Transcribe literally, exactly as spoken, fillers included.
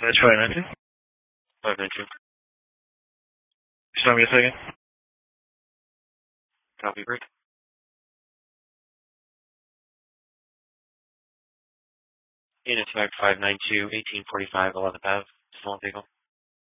That's five nine two. five nine two. Stop me a second. Copy, break. Unit type five nine two, eighteen forty-five, eleventh Avenue, Stolen Vehicle.